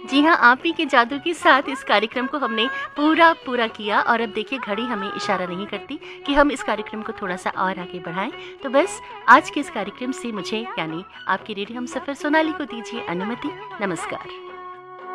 जी हाँ, आप ही के जादू के साथ इस कार्यक्रम को हमने पूरा किया और अब देखिए घड़ी हमें इशारा नहीं करती कि हम इस कार्यक्रम को थोड़ा-सा और आगे बढ़ाएँ। तो बस आज के इस कार्यक्रम से मुझे यानी आपकी रेडियो हमसफ़र सोनाली को दीजिए अनुमति। नमस्कार।